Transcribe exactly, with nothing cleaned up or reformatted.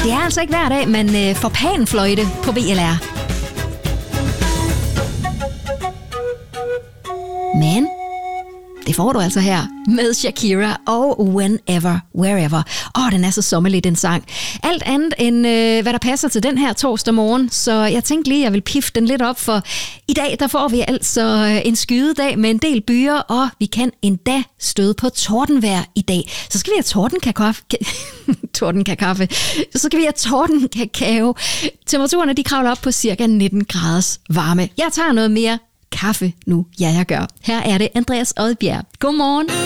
Det er altså ikke hver dag, man øh, får panfløjte på B L R. Men det får du altså her med Shakira og Whenever, Wherever. Åh, den er så sommerlig, den sang. Alt andet end, øh, hvad der passer til den her torsdag morgen, så jeg tænkte lige, at jeg vil pifte den lidt op, for i dag, der får vi altså en skydedag med en del byer, og vi kan endda støde på tordenvejr i dag. Så skal vi have tordenkakaffe. tordenkakaffe. Så skal vi have tordenkakao. Temperaturerne, de kravler op på cirka nitten graders varme. Jeg tager noget mere kaffe nu. Ja, jeg gør. Her er det Andreas Odbjerg. Godmorgen.